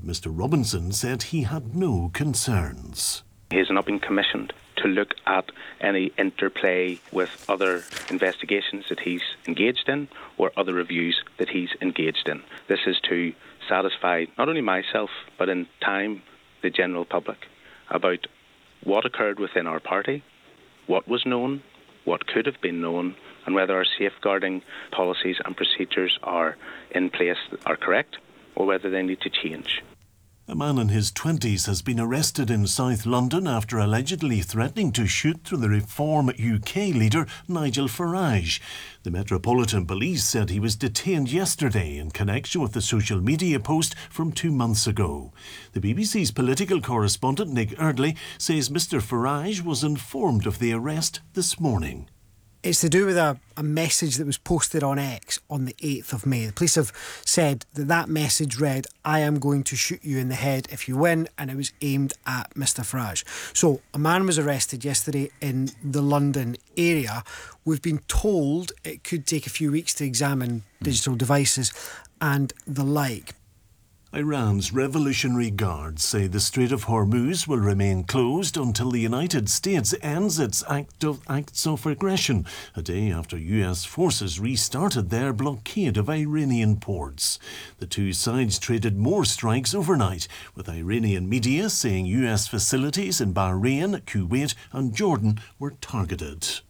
Mr Robinson said he had no concerns. He has not been commissioned to look at any interplay with other investigations that he's engaged in or other reviews that he's engaged in. This is to satisfy not only myself but in time the general public about what occurred within our party, what was known, what could have been known, and whether our safeguarding policies and procedures are in place, are correct, or whether they need to change. A man in his 20s has been arrested in South London after allegedly threatening to shoot through the Reform UK leader Nigel Farage. The Metropolitan Police said he was detained yesterday in connection with the social media post from 2 months ago. The BBC's political correspondent Nick Eardley says Mr Farage was informed of the arrest this morning. It's to do with a message that was posted on X on the 8th of May. The police have said that message read, "I am going to shoot you in the head if you win," and it was aimed at Mr Farage. So a man was arrested yesterday in the London area. We've been told it could take a few weeks to examine digital devices and the like. Iran's Revolutionary Guards say the Strait of Hormuz will remain closed until the United States ends its acts of aggression, a day after US forces restarted their blockade of Iranian ports. The two sides traded more strikes overnight, with Iranian media saying US facilities in Bahrain, Kuwait and Jordan were targeted.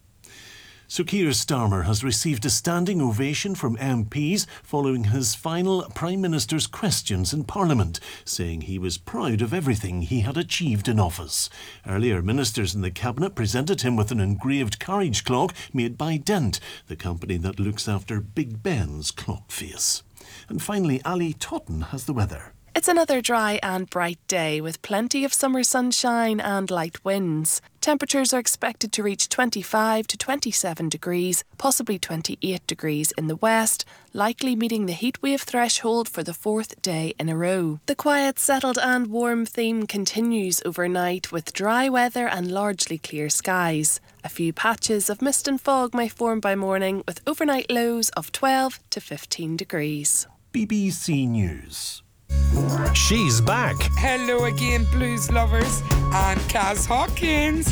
Sir Keir Starmer has received a standing ovation from MPs following his final Prime Minister's questions in Parliament, saying he was proud of everything he had achieved in office. Earlier, ministers in the Cabinet presented him with an engraved carriage clock made by Dent, the company that looks after Big Ben's clock face. And finally, Ali Totten has the weather. It's another dry and bright day with plenty of summer sunshine and light winds. Temperatures are expected to reach 25 to 27 degrees, possibly 28 degrees in the west, likely meeting the heatwave threshold for the 4th day in a row. The quiet, settled and warm theme continues overnight with dry weather and largely clear skies. A few patches of mist and fog may form by morning with overnight lows of 12 to 15 degrees. BBC News. She's back. Hello again, blues lovers, and Kaz Hawkins.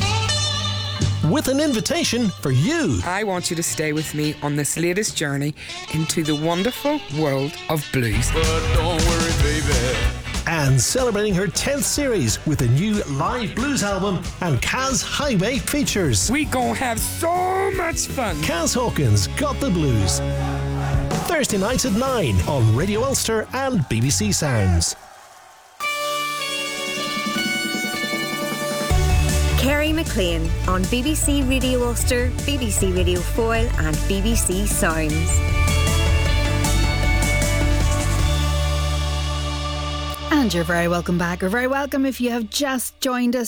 With an invitation for you. I want you to stay with me on this latest journey into the wonderful world of blues. But don't worry, baby. And celebrating her 10th series with a new live blues album and Kaz Highway features. We gon' have so much fun. Kaz Hawkins got the blues. Thursday nights at 9 on Radio Ulster and BBC Sounds. Kerry McLean on BBC Radio Ulster, BBC Radio Foyle and BBC Sounds. And you're very welcome back, or very welcome if you have just joined us.